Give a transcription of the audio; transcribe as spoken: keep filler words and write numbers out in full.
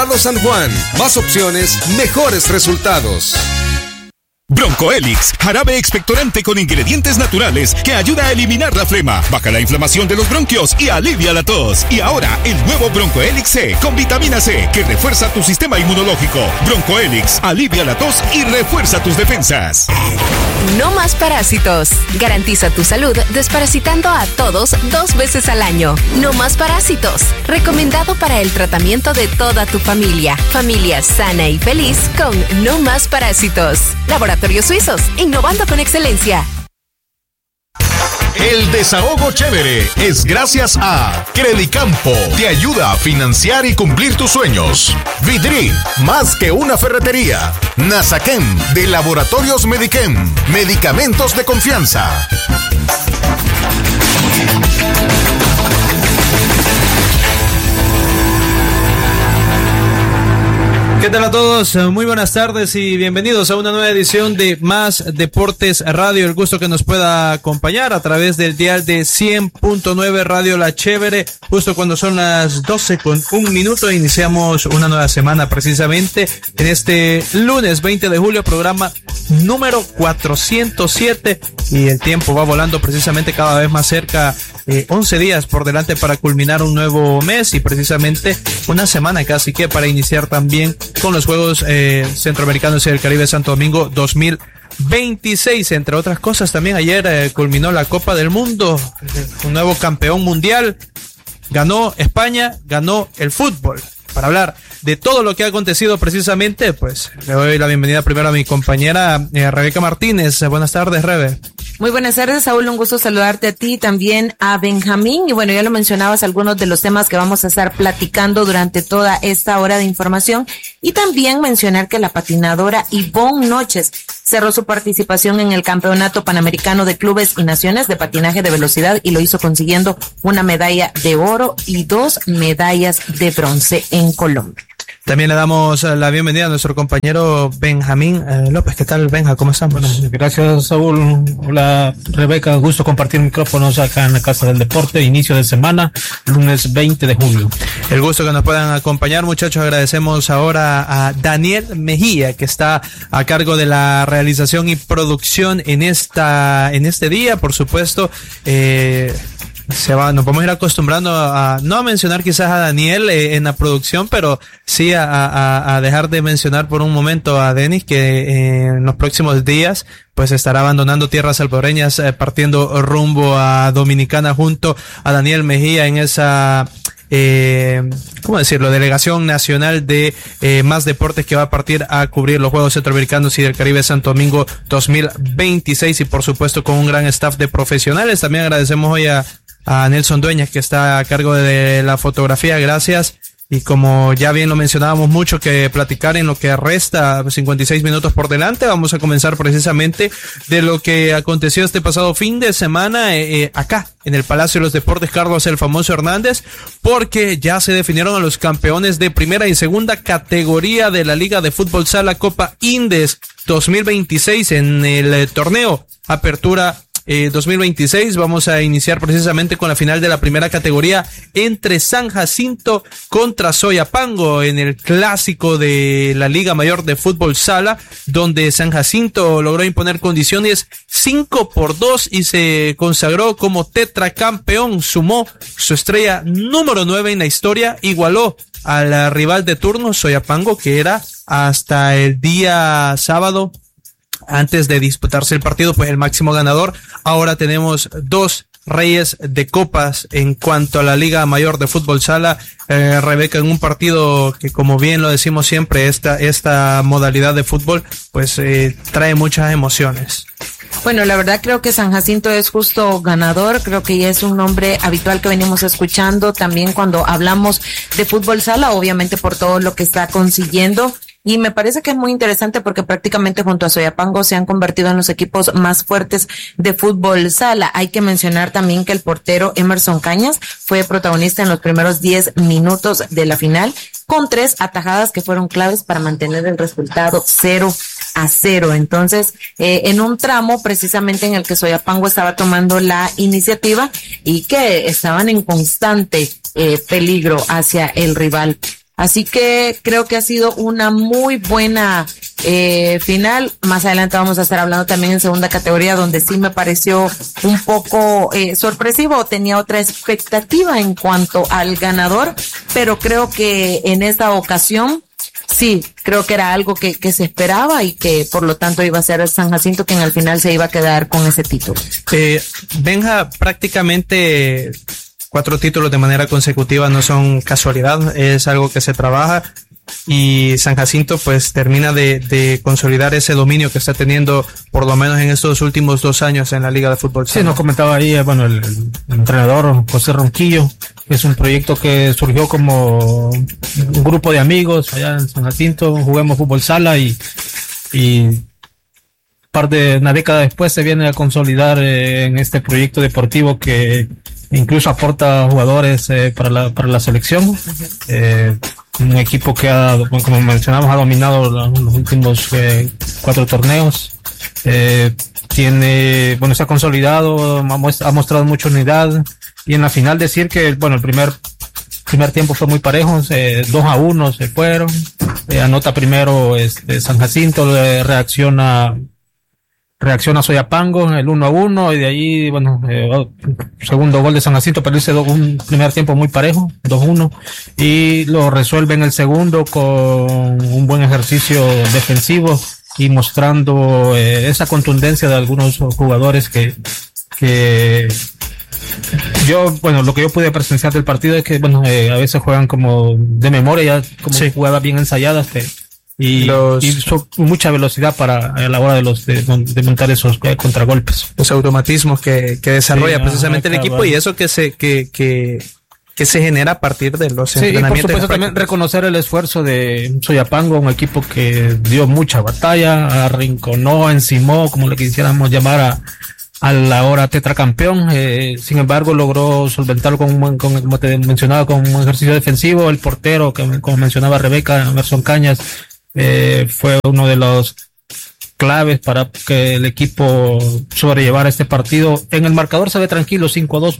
San Juan, más opciones, mejores resultados. Broncoelix, jarabe expectorante con ingredientes naturales que ayuda a eliminar la flema, baja la inflamación de los bronquios y alivia la tos. Y ahora, el nuevo Broncoelix C con vitamina C que refuerza tu sistema inmunológico. Broncoelix, alivia la tos y refuerza tus defensas. No más parásitos. Garantiza tu salud desparasitando a todos dos veces al año. No más parásitos. Recomendado para el tratamiento de toda tu familia. Familia sana y feliz con No más parásitos. Laboratorios Suizos, innovando con excelencia. El desahogo chévere es gracias a Credicampo. Te ayuda a financiar y cumplir tus sueños. Vidri, más que una ferretería. Nasaquem, de Laboratorios Medichem. Medicamentos de confianza. ¿Qué tal a todos? Muy buenas tardes y bienvenidos a una nueva edición de Más Deportes Radio. El gusto que nos pueda acompañar a través del dial de cien punto nueve Radio La Chévere. Justo cuando son las doce con un minuto iniciamos una nueva semana precisamente en este lunes veinte de julio, programa número cuatrocientos siete, y el tiempo va volando precisamente cada vez más cerca. Eh, once días por delante para culminar un nuevo mes y precisamente una semana casi que para iniciar también con los Juegos eh, Centroamericanos y del Caribe Santo Domingo dos mil veintiséis. Entre otras cosas, también ayer eh, culminó la Copa del Mundo, eh, un nuevo campeón mundial, ganó España, ganó el fútbol. Para hablar de todo lo que ha acontecido precisamente, pues le doy la bienvenida primero a mi compañera eh, Rebeca Martínez. Buenas tardes, Rebe. Muy buenas tardes, Saúl, un gusto saludarte a ti, también a Benjamín, y bueno, ya lo mencionabas, algunos de los temas que vamos a estar platicando durante toda esta hora de información, y también mencionar que la patinadora Ivonne Noches cerró su participación en el Campeonato Panamericano de Clubes y Naciones de Patinaje de Velocidad y lo hizo consiguiendo una medalla de oro y dos medallas de bronce en Colombia. También le damos la bienvenida a nuestro compañero Benjamín eh, López. ¿Qué tal, Benja? ¿Cómo estamos? Bueno, gracias, Saúl. Hola, Rebeca. Gusto compartir micrófonos acá en la Casa del Deporte. Inicio de semana, lunes veinte de julio. El gusto que nos puedan acompañar, muchachos. Agradecemos ahora a Daniel Mejía, que está a cargo de la realización y producción en esta en este día. Por supuesto, eh... se va, nos vamos a ir acostumbrando a, a no a mencionar quizás a Daniel eh, en la producción, pero sí a, a, a dejar de mencionar por un momento a Denis, que eh, en los próximos días pues estará abandonando tierras salvadoreñas, eh, partiendo rumbo a Dominicana junto a Daniel Mejía en esa Eh, ¿cómo decirlo? Delegación nacional de eh, Más Deportes, que va a partir a cubrir los Juegos Centroamericanos y del Caribe Santo Domingo dos mil veintiséis, y por supuesto con un gran staff de profesionales. También agradecemos hoy a, a Nelson Dueñas, que está a cargo de la fotografía. Gracias. Y como ya bien lo mencionábamos, mucho que platicar en lo que resta, cincuenta y seis minutos por delante. Vamos a comenzar precisamente de lo que aconteció este pasado fin de semana eh, acá en el Palacio de los Deportes Carlos el Famoso Hernández, porque ya se definieron a los campeones de primera y segunda categoría de la Liga de Fútbol Sala Copa Indes dos mil veintiséis en el eh, torneo Apertura Eh, dos mil veintiséis. Vamos a iniciar precisamente con la final de la primera categoría entre San Jacinto contra Soyapango en el clásico de la Liga Mayor de Fútbol Sala, donde San Jacinto logró imponer condiciones cinco por dos y se consagró como tetracampeón. Sumó su estrella número nueve en la historia, igualó al rival de turno Soyapango, que era hasta el día sábado, antes de disputarse el partido, pues el máximo ganador. Ahora tenemos dos reyes de copas en cuanto a la Liga Mayor de Fútbol Sala, eh, Rebeca, en un partido que, como bien lo decimos siempre, esta esta modalidad de fútbol pues eh, trae muchas emociones. Bueno, la verdad creo que San Jacinto es justo ganador, creo que ya es un nombre habitual que venimos escuchando también cuando hablamos de fútbol sala, obviamente por todo lo que está consiguiendo. Y me parece que es muy interesante porque prácticamente junto a Soyapango se han convertido en los equipos más fuertes de fútbol sala. Hay que mencionar también que el portero Emerson Cañas fue protagonista en los primeros diez minutos de la final, con tres atajadas que fueron claves para mantener el resultado cero a cero. Entonces, eh, en un tramo precisamente en el que Soyapango estaba tomando la iniciativa y que estaban en constante eh, peligro hacia el rival. Así que creo que ha sido una muy buena eh, final. Más adelante vamos a estar hablando también en segunda categoría, donde sí me pareció un poco eh, sorpresivo. Tenía otra expectativa en cuanto al ganador, pero creo que en esta ocasión sí, creo que era algo que, que se esperaba y que por lo tanto iba a ser San Jacinto quien al final se iba a quedar con ese título. Eh, Benja, prácticamente cuatro títulos de manera consecutiva no son casualidad, es algo que se trabaja y San Jacinto pues termina de, de consolidar ese dominio que está teniendo por lo menos en estos últimos dos años en la Liga de Fútbol. Sí, nos comentaba ahí, bueno, el, el entrenador José Ronquillo, que es un proyecto que surgió como un grupo de amigos allá en San Jacinto, juguemos fútbol sala y, y par de una década después se viene a consolidar eh, en este proyecto deportivo que incluso aporta jugadores eh, para la para la selección. Eh, un equipo que ha, como mencionamos, ha dominado los, los últimos eh, cuatro torneos. Eh, tiene, bueno, se ha consolidado, ha mostrado mucha unidad y en la final decir que, bueno, el primer primer tiempo fue muy parejo, eh, dos a uno se fueron. Eh, anota primero este, San Jacinto, eh, reacciona Reacciona Soyapango, el uno a uno, y de ahí, bueno, eh, segundo gol de San Jacinto, pero hice un primer tiempo muy parejo, dos uno, y lo resuelve en el segundo con un buen ejercicio defensivo y mostrando eh, esa contundencia de algunos jugadores que, que yo, bueno, lo que yo pude presenciar del partido es que, bueno, eh, a veces juegan como de memoria, ya como sí. jugadas bien ensayadas, que Y, los, y son mucha velocidad para a la hora de los de, de montar esos eh, contragolpes, los automatismos que, que desarrolla sí, precisamente ah, el equipo, bueno. Y eso que se que, que que se genera a partir de los sí, entrenamientos. Y por supuesto también reconocer el esfuerzo de Soyapango, un equipo que dio mucha batalla, arrinconó, encimó, como le quisiéramos llamar a a la hora tetracampeón, eh, sin embargo logró solventarlo con, un, con como te mencionaba, con un ejercicio defensivo. El portero, que como mencionaba Rebeca, Emerson Cañas, Eh, fue uno de los claves para que el equipo sobrellevara este partido. En el marcador se ve tranquilo, cinco a dos